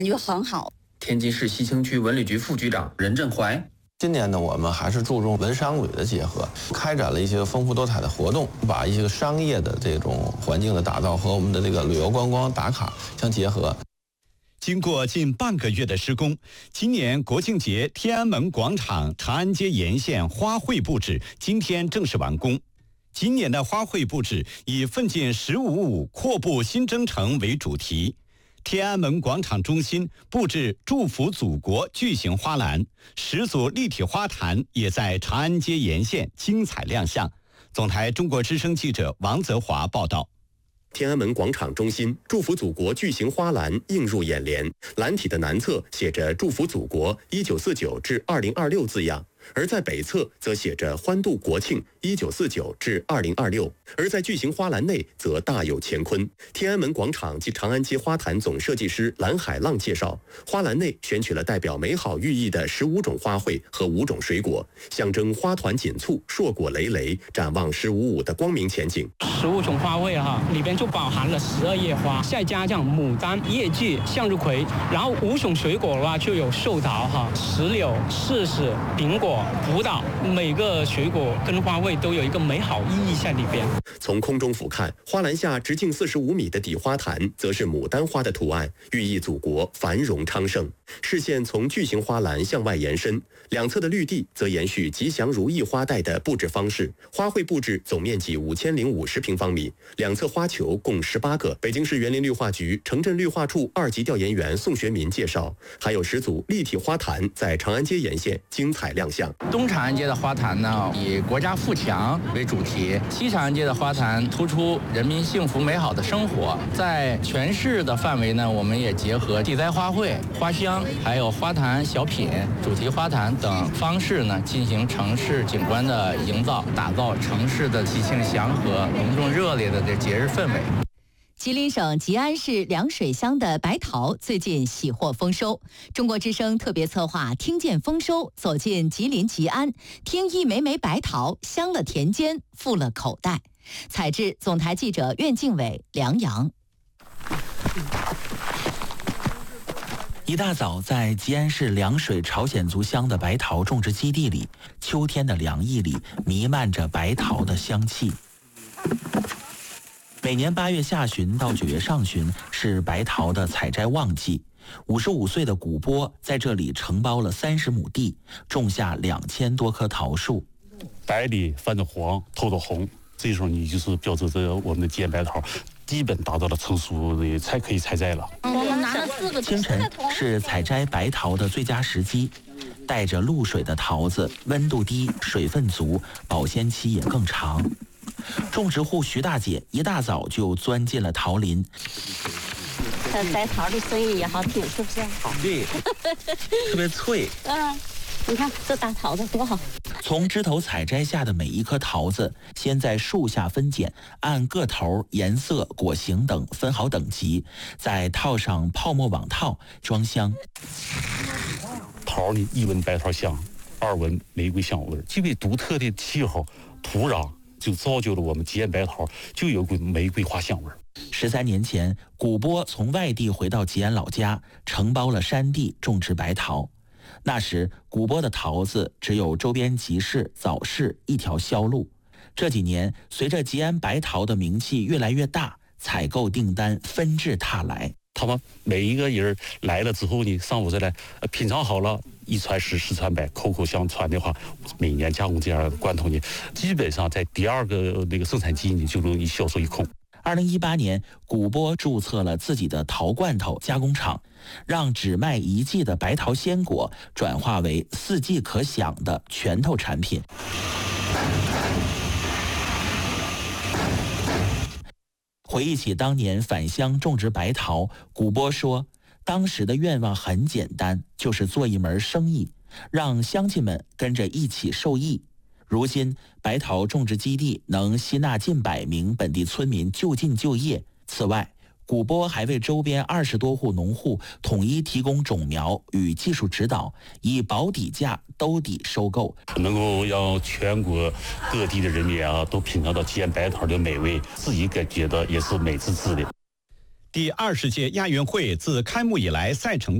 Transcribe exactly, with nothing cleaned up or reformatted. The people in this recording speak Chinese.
就很好。 天津市西青区文旅局副局长任振怀。 今年呢，我们还是注重文商旅的结合，开展了一些丰富多彩的活动，把一些商业的这种环境的打造和我们的这个旅游观光打卡相结合。 经过近半个月的施工，今年国庆节天安门广场长安街沿线花卉布置今天正式完工。今年的花卉布置以奋进十五五阔步新征程为主题。天安门广场中心布置祝福祖国巨型花篮，十组立体花坛也在长安街沿线精彩亮相。总台中国之声记者王泽华报道。 天安门广场中心祝福祖国巨型花篮映入眼帘，篮体的南侧写着祝福祖国一九四九至二零二六字样，而在北侧则写着欢度国庆一九四九至二零二六，而在巨型花篮内则大有乾坤。天安门广场及长安街花坛总设计师蓝海浪介绍，花篮内选取了代表美好寓意的十五种花卉和五种水果，象征花团锦簇、硕果累累，展望十五五的光明前景。 十五种花卉哈，里边就包含了十二叶花，再加上牡丹、叶季、向日葵，然后五种水果的话就有寿桃哈、石榴、柿子、苹果、葡萄，每个水果跟花卉都有一个美好意义在里边。 从空中俯瞰，花篮下直径四十五米的底花坛，则是牡丹花的图案，寓意祖国繁荣昌盛。视线从巨型花篮向外延伸，两侧的绿地则延续吉祥如意花带的布置方式。花卉布置总面积五千零五十平方米，两侧花球共十八个。北京市园林绿化局城镇绿化处二级调研员宋学民介绍，还有十组立体花坛在长安街沿线精彩亮相。 东长安街的花坛呢，以国家富强为主题；西长安街的花坛突出人民幸福美好的生活。在全市的范围呢，我们也结合地栽花卉、花香，还有花坛小品、主题花坛等方式呢，进行城市景观的营造，打造城市的喜庆祥和、隆重热烈的这节日氛围。 吉林省吉安市凉水乡的白桃最近喜获丰收。中国之声特别策划听见丰收，走进吉林吉安，听一枚枚白桃香了田间，富了口袋。采制总台记者苑敬伟、梁阳。 一大早，在吉安市凉水朝鲜族乡的白桃种植基地里，秋天的凉意里弥漫着白桃的香气。每年八月下旬到九月上旬是白桃的采摘旺季。五十五岁的古波在这里承包了三十亩地，种下两千多棵桃树。 白里泛着黄，透着红，这时候你就是标志着我们的吉安白桃基本达到了成熟的才可以采摘了。 我们拿了四个。 清晨是采摘白桃的最佳时机，带着露水的桃子温度低、水分足，保鲜期也更长。种植户徐大姐一大早就钻进了桃林。 这摘桃的声音也好听，是不是？ 对，特别脆。 嗯，你看这大桃子多好。 从枝头采摘下的每一颗桃子，先在树下分拣，按个头、颜色、果形等分好等级，再套上泡沫网套，装箱。 桃呢，一闻白桃香，二闻玫瑰香味，具备独特的气候、土壤。就造就了我们吉安白桃就有股玫瑰花香味。 十三年前，古波从外地回到吉安老家，承包了山地种植白桃。那时，古波的桃子只有周边集市、早市一条销路。这几年，随着吉安白桃的名气越来越大，采购订单纷至沓来。 他们每一个人来了之后呢，上午再来品尝好了，一传十，十传百，口口相传的话，每年加工这样的罐头呢，基本上在第二个那个生产季呢就容易销售一空。 二零一八年，古波注册了自己的桃罐头加工厂，让只卖一季的白桃鲜果转化为四季可享的拳头产品。回忆起当年返乡种植白桃，古波说，当时的愿望很简单，就是做一门生意，让乡亲们跟着一起受益。如今，白桃种植基地能吸纳近百名本地村民就近就业。此外，古波还为周边二十多户农户统一提供种苗与技术指导，以保底价兜底收购， 能够让全国各地的人民啊都品尝到吉安白桃的美味，自己感觉到也是美滋滋的。 第二十届亚运会自开幕以来赛程